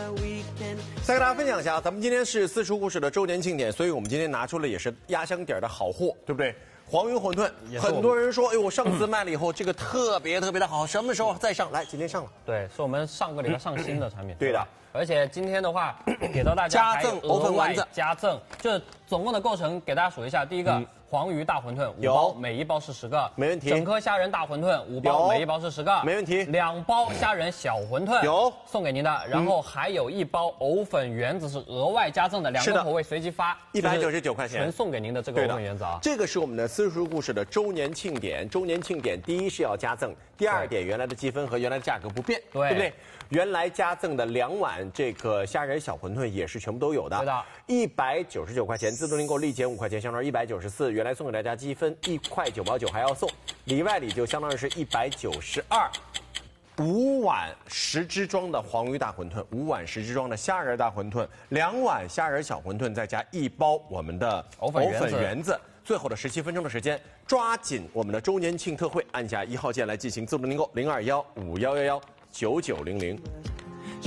再跟大家分享一下，咱们今天是私厨故事的周年庆典，所以我们今天拿出了也是压箱底儿的好货，对不对？黄鱼馄饨，很多人说，哎呦，我上次卖了以后，这个特别的好，什么时候再上？来，今天上了。 对，是我们上个礼拜上新的产品。 对的。 而且今天的话，给到大家加赠藕粉丸子， 加赠，就是总共的构成给大家数一下。第一个，黄鱼大馄饨5包，每一包是10个， 没问题。 整颗虾仁大馄饨5包，每一包是10个， 没问题。 2包虾仁小馄饨有送给您的，然后还有1包藕粉圆子是额外加赠的，2个口味随机发 ，199块钱， 全送给您的这个藕粉圆子啊。 这个是我们的私厨故事的周年庆典，周年庆典第一是要加赠，第二点原来的积分和原来的价格不变，对不对？原来加赠的2碗这个虾仁小馄饨也是全部都有的， 对的 ，199块钱，自动订购立减5块钱，相当于194。原来送给大家积分1块9毛9还要送，里外里就相当于是192。5碗10支装的黄鱼大馄饨，5碗10支装的虾仁大馄饨，2碗虾仁小馄饨，再加1包我们的藕粉圆子。最后的17分钟的时间，抓紧我们的周年庆特惠，按下1号键来进行自动订购，0215119900。